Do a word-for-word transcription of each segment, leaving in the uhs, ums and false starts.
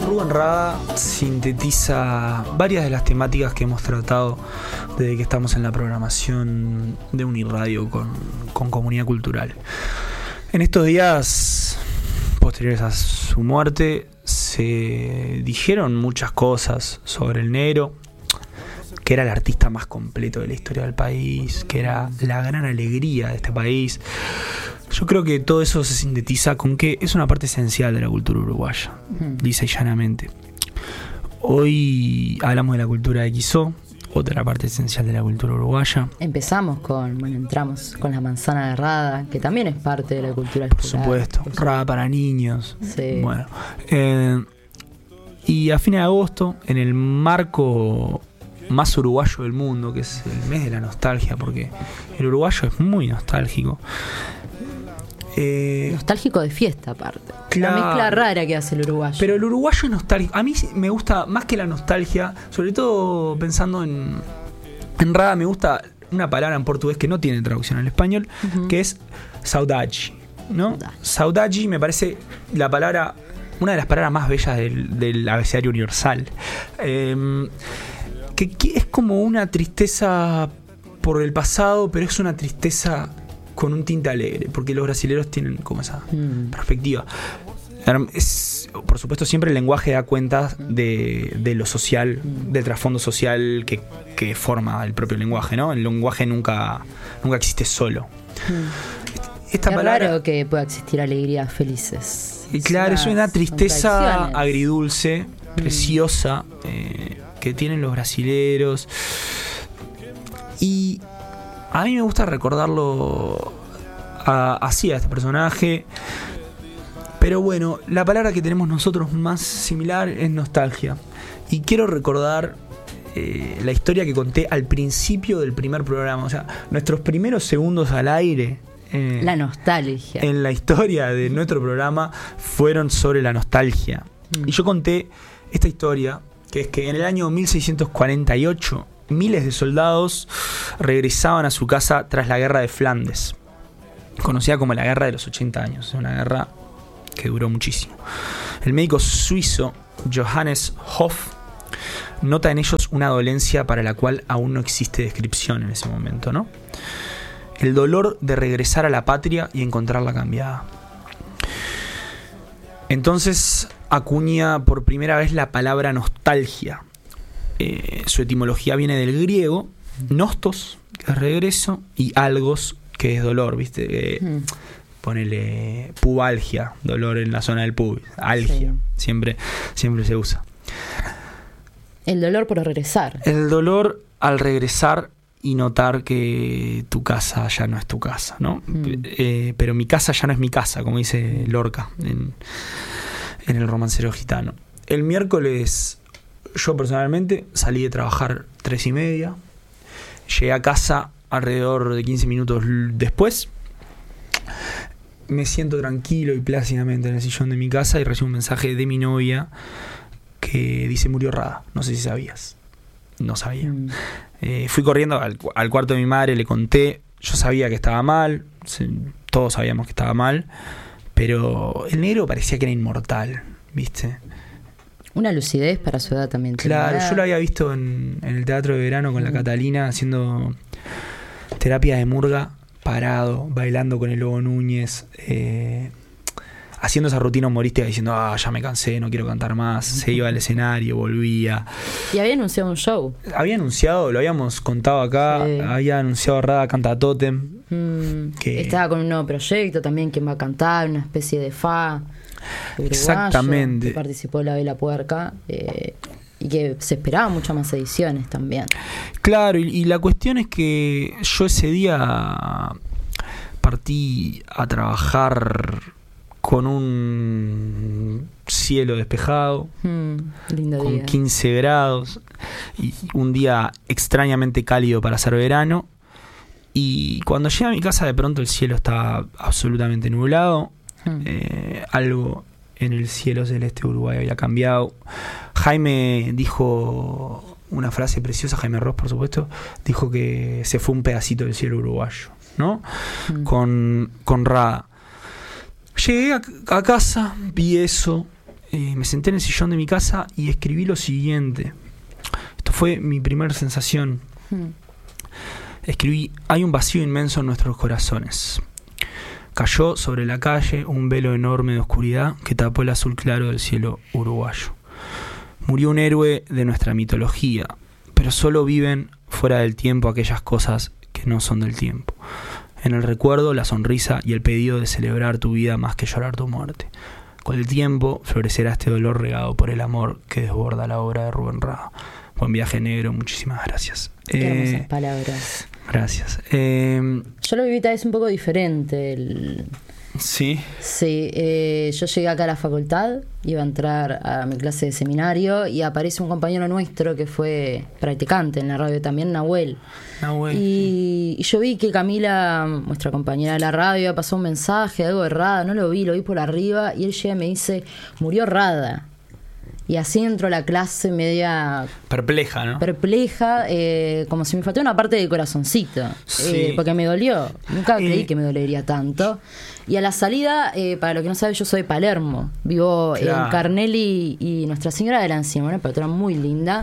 Rubén Rada sintetiza varias de las temáticas que hemos tratado desde que estamos en la programación de Uniradio con, con Comunidad Cultural. En estos días posteriores a su muerte se dijeron muchas cosas sobre el negro, que era el artista más completo de la historia del país, que era la gran alegría de este país. Yo creo que todo eso se sintetiza con que es una parte esencial de la cultura uruguaya, lisa y llanamente. Hoy hablamos de la cultura de X O, otra parte esencial de la cultura uruguaya. Empezamos con, bueno, entramos con la manzana de Rada, que también es parte de la cultura Por escolar. supuesto, Por Rada para niños. Sí. Bueno, eh, y a fines de agosto, en el marco más uruguayo del mundo, que es el mes de la nostalgia, porque el uruguayo es muy nostálgico. Eh, Nostálgico de fiesta, aparte. Claro. La mezcla rara que hace el uruguayo. Pero el uruguayo es nostálgico. A mí me gusta más que la nostalgia, sobre todo pensando en, en Rada, me gusta una palabra en portugués que no tiene traducción al español, uh-huh. que es saudade, ¿no? Saudade. Saudade me parece la palabra, una de las palabras más bellas del, del abecedario universal. Eh, que, que es como una tristeza por el pasado, pero es una tristeza con un tinte alegre, porque los brasileros tienen como esa mm. perspectiva. Es, por supuesto, siempre el lenguaje da cuenta de, de lo social, mm. del trasfondo social que, que forma el propio lenguaje, ¿no? El lenguaje nunca, nunca existe solo. Mm. Esta es palabra, raro que pueda existir alegrías felices. Y claro, es una tristeza agridulce, mm. preciosa, eh, que tienen los brasileros. Y a mí me gusta recordarlo a, así a este personaje. Pero bueno, la palabra que tenemos nosotros más similar es nostalgia. Y quiero recordar eh, la historia que conté al principio del primer programa. O sea, nuestros primeros segundos al aire. Eh, la nostalgia. En la historia de nuestro programa fueron sobre la nostalgia. Mm. Y yo conté esta historia, que es que en el año mil seiscientos cuarenta y ocho... miles de soldados regresaban a su casa tras la guerra de Flandes, conocida como la guerra de los ochenta años, una guerra que duró muchísimo. El médico suizo Johannes Hoff nota en ellos una dolencia para la cual aún no existe descripción en ese momento, ¿no? El dolor de regresar a la patria y encontrarla cambiada. Entonces acuña por primera vez la palabra nostalgia. Eh, su etimología viene del griego, nostos, que es regreso, y algos, que es dolor, ¿viste? Eh, mm. Ponele pubalgia, dolor en la zona del pubis, algia, sí. siempre, siempre se usa. El dolor por regresar. El dolor al regresar y notar que tu casa ya no es tu casa, ¿no? Mm. Eh, pero mi casa ya no es mi casa, como dice Lorca en, en El romancero gitano. El miércoles, yo personalmente salí de trabajar tres y media, llegué a casa alrededor de quince minutos después, me siento tranquilo y plácidamente en el sillón de mi casa y recibo un mensaje de mi novia que dice: murió Rada. No sé si sabías. No sabía. Mm. Eh, fui corriendo al, al cuarto de mi madre, le conté. Yo sabía que estaba mal, todos sabíamos que estaba mal, pero el negro parecía que era inmortal, ¿viste? Una lucidez para su edad también. Claro, yo lo había visto en, en el Teatro de Verano con mm. la Catalina haciendo terapia de murga, parado, bailando con el Lobo Núñez, eh, haciendo esa rutina humorística diciendo: ah, ya me cansé, no quiero cantar más. Se iba al escenario, volvía. Y había anunciado un show. Había anunciado, lo habíamos contado acá, sí. había anunciado Rada Canta Tótem. Mm, que estaba con un nuevo proyecto también, que va a cantar, una especie de fa. Uruguayo, exactamente, que participó en La Vela Puerca, eh, y que se esperaban muchas más ediciones también. Claro, y, y la cuestión es que yo ese día partí a trabajar con un cielo despejado, mm, lindo con día. quince grados, y un día extrañamente cálido para ser verano. Y cuando llegué a mi casa, de pronto el cielo estaba absolutamente nublado. Hmm. Eh, algo en el cielo celeste de Uruguay había cambiado. Jaime dijo una frase preciosa, Jaime Ross, por supuesto, dijo que se fue un pedacito del cielo uruguayo, ¿no? Hmm. Con, con Rada. Llegué a, a casa, vi eso, eh, me senté en el sillón de mi casa y escribí lo siguiente. Esto fue mi primera sensación. Hmm. Escribí: hay un vacío inmenso en nuestros corazones. Cayó sobre la calle un velo enorme de oscuridad que tapó el azul claro del cielo uruguayo. Murió un héroe de nuestra mitología, pero solo viven fuera del tiempo aquellas cosas que no son del tiempo. En el recuerdo, la sonrisa y el pedido de celebrar tu vida más que llorar tu muerte. Con el tiempo florecerá este dolor regado por el amor que desborda la obra de Rubén Rada. Buen viaje, negro, muchísimas gracias. Qué eh, hermosas palabras. Gracias. Eh, Yo lo viví tal vez un poco diferente. El... Sí. Sí, eh, yo llegué acá a la facultad, iba a entrar a mi clase de seminario y aparece un compañero nuestro que fue practicante en la radio también, Nahuel. Nahuel. Y, y yo vi que Camila, nuestra compañera de la radio, pasó un mensaje, algo de Rada, no lo vi, lo vi por arriba y él llega y me dice: murió Rada. Y así entró a la clase media... Perpleja, ¿no? Perpleja, eh, como si me faltara una parte del corazoncito. Sí. Eh, porque me dolió. Nunca Eh. creí que me dolería tanto. Y a la salida, eh, para lo que no sabe, yo soy de Palermo. Vivo Claro. en Carnelli y Nuestra Señora de la Encina, una patrona muy linda.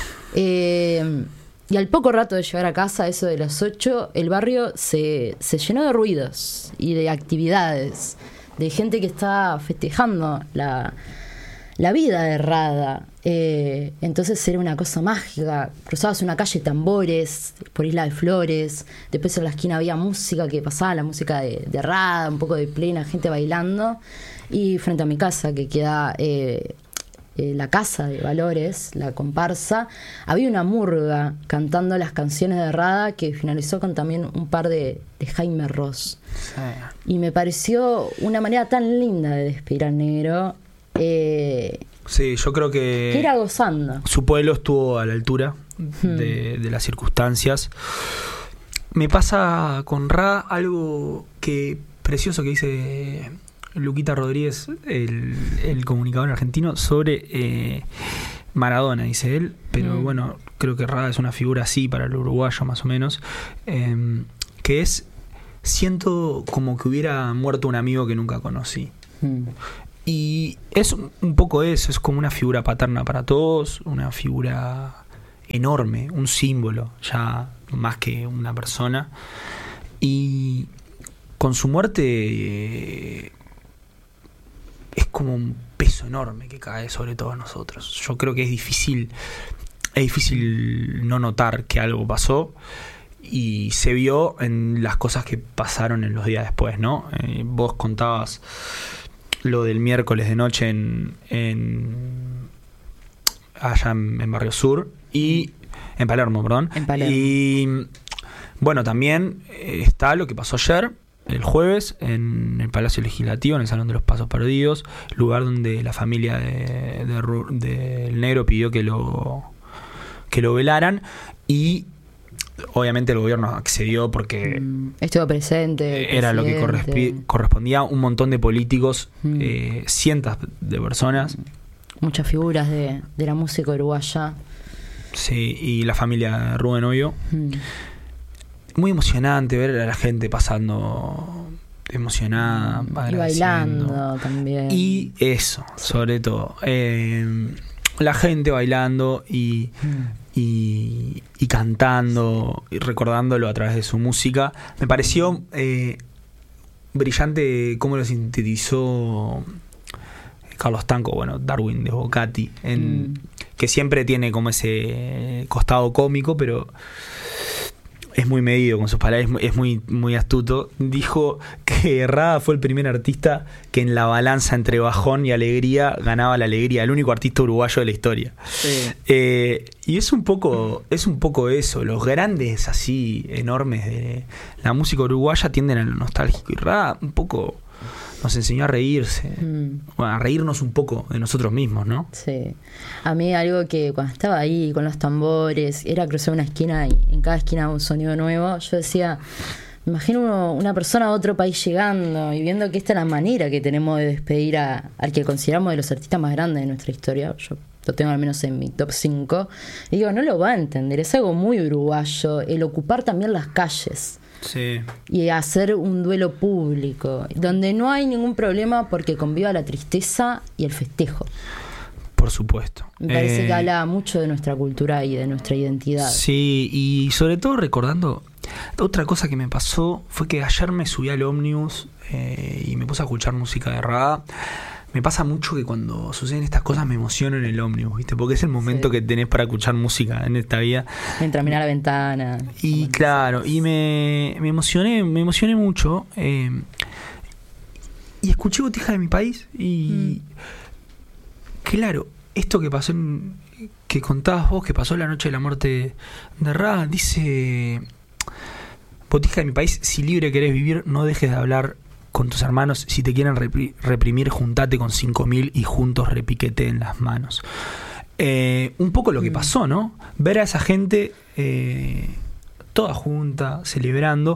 Eh, y al poco rato de llegar a casa, eso de las ocho, el barrio se, se llenó de ruidos y de actividades. De gente que está festejando la... la vida de Rada. Eh, entonces era una cosa mágica. Cruzabas una calle de tambores por Isla de Flores, después en la esquina había música que pasaba, la música de, de Rada, un poco de plena, gente bailando. Y frente a mi casa, que queda eh, eh, la Casa de Valores, la comparsa, había una murga cantando las canciones de Rada, que finalizó con también un par de, de Jaime Ross. Sí. Y me pareció una manera tan linda de despedir al negro. Eh, sí, yo creo que, que era gozando. Su pueblo estuvo a la altura hmm. de, de las circunstancias. Me pasa con Rada algo que precioso que dice Luquita Rodríguez, el, el comunicador argentino, sobre eh, Maradona, dice él, pero hmm. bueno, creo que Rada es una figura así para el uruguayo más o menos, eh, que es: siento como que hubiera muerto un amigo que nunca conocí. Hmm. Y es un poco eso, es como una figura paterna para todos, una figura enorme, un símbolo, ya más que una persona. Y con su muerte eh, es como un peso enorme que cae sobre todos nosotros. Yo creo que es difícil, es difícil no notar que algo pasó. Y se vio en las cosas que pasaron en los días después, ¿no? Eh, vos contabas lo del miércoles de noche en, en allá en, en Barrio Sur y en Palermo, perdón. En Palermo. Y bueno, también está lo que pasó ayer, el jueves, en el Palacio Legislativo, en el Salón de los Pasos Perdidos, lugar donde la familia de, de, de, del negro pidió que lo que lo velaran, y obviamente el gobierno accedió porque mm, estuvo presente, era lo que corresp- correspondía. Un montón de políticos, mm. eh, cientos de personas, muchas figuras de, de la música uruguaya. Sí, y la familia de Rubén, obvio. Mm. Muy emocionante ver a la gente pasando emocionada, mm. y bailando también. Y eso, sobre todo, eh, la gente bailando y mm. Y, y cantando y recordándolo a través de su música. Me pareció eh, brillante cómo lo sintetizó Carlos Tanco, bueno, Darwin de Bocati, en, mm. que siempre tiene como ese costado cómico, pero es muy medido con sus palabras, es muy, muy astuto. Dijo que Rada fue el primer artista que en la balanza entre bajón y alegría ganaba la alegría, el único artista uruguayo de la historia. Sí. Eh, y es un poco, es un poco eso. Los grandes así enormes de la música uruguaya tienden a lo nostálgico, y Rada un poco nos enseñó a reírse, mm. bueno, a reírnos un poco de nosotros mismos, ¿no? Sí. A mí algo que cuando estaba ahí con los tambores, era cruzar una esquina y en cada esquina un sonido nuevo, yo decía, me imagino una persona de otro país llegando y viendo que esta es la manera que tenemos de despedir a, al que consideramos de los artistas más grandes de nuestra historia. Yo lo tengo al menos en mi top cinco. Y digo, no lo va a entender, es algo muy uruguayo, el ocupar también las calles. Sí. Y hacer un duelo público, donde no hay ningún problema porque conviva la tristeza y el festejo. Por supuesto. Me parece eh, que habla mucho de nuestra cultura y de nuestra identidad. Sí, y sobre todo recordando, otra cosa que me pasó fue que ayer me subí al ómnibus eh, y me puse a escuchar música de Rada. Me pasa mucho que cuando suceden estas cosas me emociono en el ómnibus, ¿viste? Porque es el momento Sí. que tenés para escuchar música en esta vida. Mientras mirás la ventana. Y claro, y me, me emocioné, me emocioné mucho. Eh, y escuché Botija de mi país y... Mm. Claro, esto que pasó en, que contabas vos, que pasó la noche de la muerte de Ra, dice Botija de mi país: si libre querés vivir, no dejes de hablar con tus hermanos. Si te quieren repri- reprimir, juntate con cinco mil y juntos repiqueteen las manos. Eh, un poco lo que pasó, ¿no? Ver a esa gente eh, toda junta, celebrando,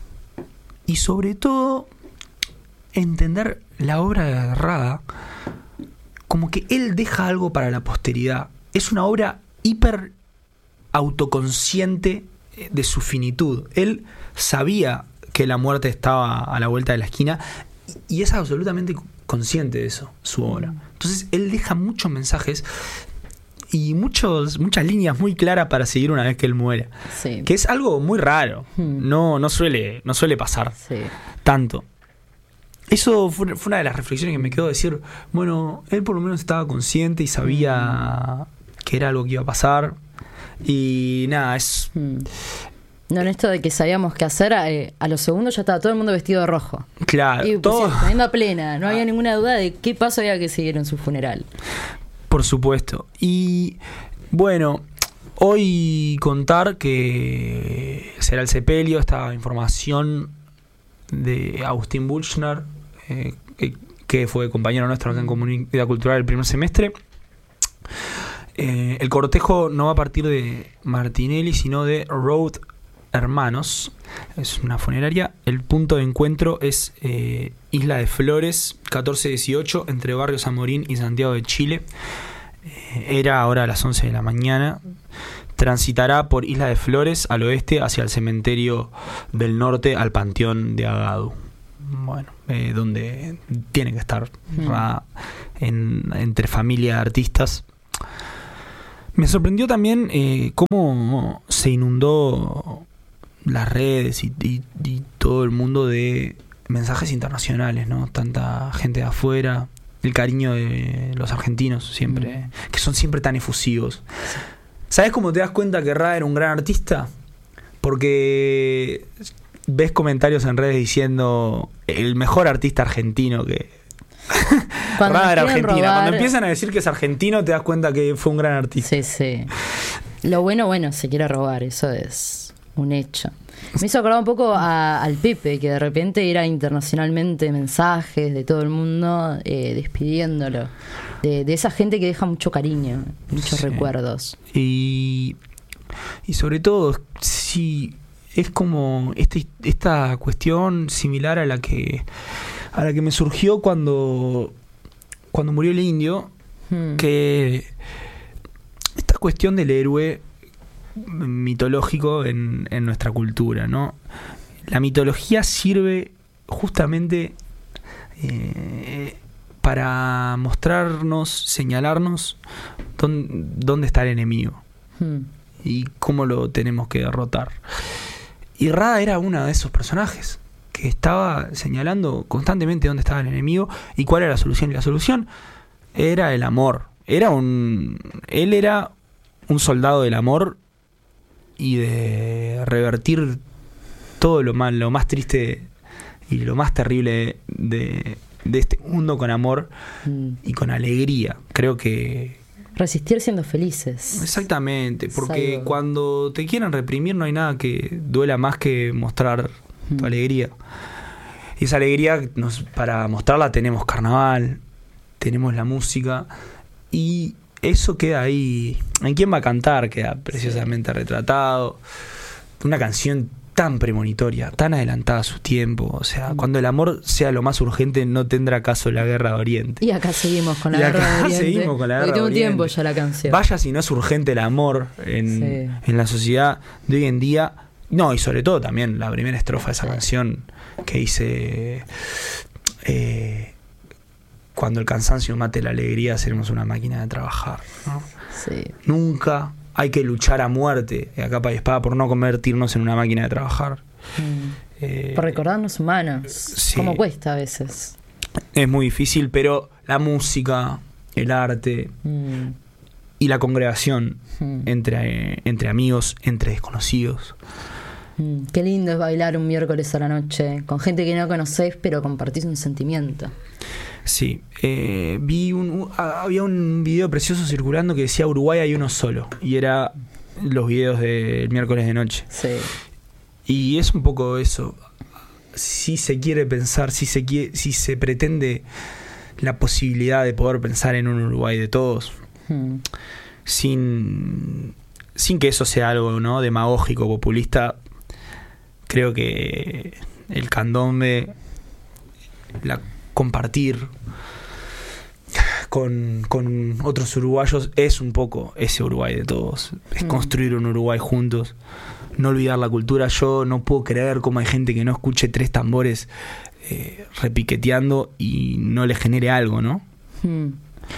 y sobre todo entender la obra de Rada como que él deja algo para la posteridad. Es una obra hiper autoconsciente de su finitud. Él sabía que la muerte estaba a la vuelta de la esquina y es absolutamente consciente de eso, su obra. Entonces él deja muchos mensajes y muchos, muchas líneas muy claras para seguir una vez que él muera. Sí. Que es algo muy raro. Hmm. No, no, suele, no suele pasar sí. tanto. Eso fue, fue una de las reflexiones que me quedó, decir, bueno, él por lo menos estaba consciente y sabía mm. que era algo que iba a pasar. Y nada, es... Mm. No, en esto de que sabíamos qué hacer, eh, a los segundos ya estaba todo el mundo vestido de rojo. Claro, y, todo... Pues, sí, plena, no había ninguna duda de qué paso había que seguir en su funeral. Por supuesto. Y bueno, hoy contar que será el sepelio, esta información de Agustín Buchner, eh, que fue compañero nuestro acá en Comunidad Cultural el primer semestre. Eh, el cortejo no va a partir de Martinelli, sino de Road Hermanos. Es una funeraria. El punto de encuentro es eh, Isla de Flores, catorce dieciocho, entre Barrio San Morín y Santiago de Chile. Eh, era ahora a las once de la mañana. Transitará por Isla de Flores al oeste hacia el cementerio del norte, al Panteón de Agadu. Bueno, eh, donde tiene que estar mm. en, entre familia de artistas. Me sorprendió también eh, cómo se inundó las redes y, y, y todo el mundo de mensajes internacionales, ¿no? Tanta gente de afuera, el cariño de los argentinos siempre, mm. que son siempre tan efusivos. ¿Sabes cómo te das cuenta que Ra era un gran artista? Porque ves comentarios en redes diciendo el mejor artista argentino que... Ra era Argentina. Robar... Cuando empiezan a decir que es argentino, te das cuenta que fue un gran artista. Sí, sí. Lo bueno, bueno, se quiere robar, eso es un hecho. Me hizo acordar un poco a, al Pepe, que de repente era internacionalmente mensajes de todo el mundo eh, despidiéndolo. De, de esa gente que deja mucho cariño, muchos sí. recuerdos. Y, y sobre todo, sí, es como este, esta cuestión similar a la que a la que me surgió cuando, cuando murió el indio, hmm. que esta cuestión del héroe mitológico en, en nuestra cultura, ¿no? La mitología sirve justamente eh, para mostrarnos, señalarnos dónde, dónde está el enemigo hmm. y cómo lo tenemos que derrotar. Y Ra era uno de esos personajes que estaba señalando constantemente dónde estaba el enemigo y cuál era la solución. Y la solución era el amor. Era un, él era un soldado del amor y de revertir todo lo mal, lo más triste y lo más terrible de, de este mundo con amor mm. y con alegría. Creo que... resistir siendo felices. Exactamente, porque Salvo. Cuando te quieren reprimir no hay nada que duela más que mostrar mm. tu alegría. Y esa alegría, nos, para mostrarla tenemos carnaval, tenemos la música y eso queda ahí. ¿En quién va a cantar? Queda preciosamente sí. retratado. Una canción tan premonitoria, tan adelantada a su tiempo. O sea, mm. cuando el amor sea lo más urgente, no tendrá caso la guerra de Oriente. Y acá seguimos con la y guerra acá de Oriente. seguimos con la guerra de un Oriente. tiempo ya la canción. Vaya si no es urgente el amor en, sí. en la sociedad de hoy en día. No, y sobre todo también la primera estrofa de esa Sí. canción que hice... Eh, cuando el cansancio mate la alegría, seremos una máquina de trabajar, ¿no? Sí. Nunca hay que luchar a muerte, a capa y espada, por no convertirnos en una máquina de trabajar. Mm. Eh, Por recordarnos humanos. sí. Como cuesta a veces. Es muy difícil, pero la música, el arte Mm. y la congregación Mm. entre, eh, entre amigos, entre desconocidos. Mm. Qué lindo es bailar un miércoles a la noche con gente que no conocés, pero compartís un sentimiento. Sí, eh, vi un, un- había un video precioso circulando que decía Uruguay hay uno solo, y era los videos del miércoles de noche. Sí. Y es un poco eso. Si se quiere pensar, si se quiere, si se pretende la posibilidad de poder pensar en un Uruguay de todos, Mm. sin, sin que eso sea algo, ¿no?, demagógico, populista, creo que el candombe, la compartir con, con otros uruguayos es un poco ese Uruguay de todos. Es Mm. construir un Uruguay juntos, no olvidar la cultura. Yo no puedo creer cómo hay gente que no escuche tres tambores eh, repiqueteando y no le genere algo, ¿no? Mm.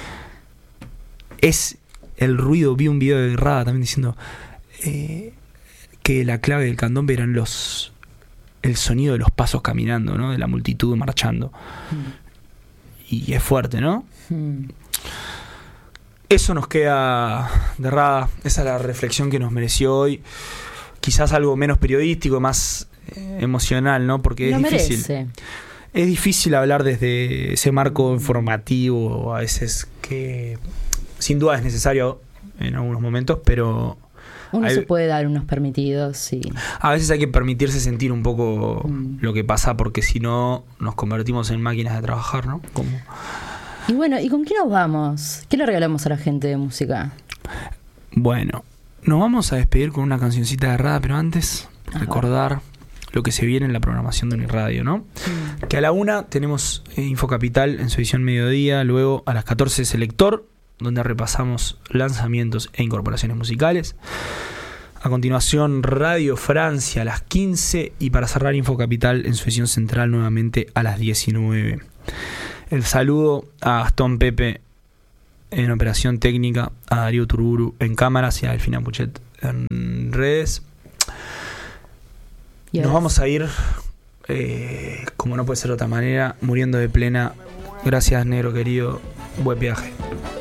Es el ruido. Vi un video de Rada también diciendo eh, que la clave del candombe eran los el sonido de los pasos caminando, ¿no?, de la multitud marchando. Mm. Y es fuerte, ¿no? Mm. Eso nos queda de Rada. Esa es la reflexión que nos mereció hoy. Quizás algo menos periodístico, más eh, emocional, ¿no? Porque Lo es difícil. merece. Es difícil hablar desde ese marco informativo, a veces, que sin duda es necesario en algunos momentos, pero Uno hay- se puede dar unos permitidos y a veces hay que permitirse sentir un poco Mm. lo que pasa, porque si no nos convertimos en máquinas de trabajar, ¿no? Como... Y bueno, ¿y con qué nos vamos? ¿Qué le regalamos a la gente de música? Bueno, nos vamos a despedir con una cancioncita de Rada, pero antes Ajá. recordar lo que se viene en la programación de Uniradio, ¿no? Que a la una tenemos eh, Info Capital en su edición mediodía, luego a las catorce Selector, donde repasamos lanzamientos e incorporaciones musicales. A continuación Radio Francia a las quince, y para cerrar Info Capital en su edición central nuevamente a las diecinueve. El saludo a Gastón Pepe en operación técnica, a Darío Turburu en cámaras y a Delfina Puchet en redes. Y Nos ahora vamos a ir, eh, como no puede ser de otra manera, muriendo de plena. Gracias, negro querido. Buen viaje.